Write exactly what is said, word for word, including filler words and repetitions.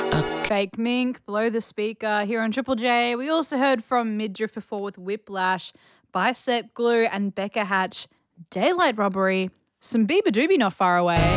Fake Mink, Blow the Speaker here on Triple J. We also heard from Midriff before with Whiplash, Bicep Glue and Becca Hatch, Daylight Robbery, some Bieber Doobie not far away.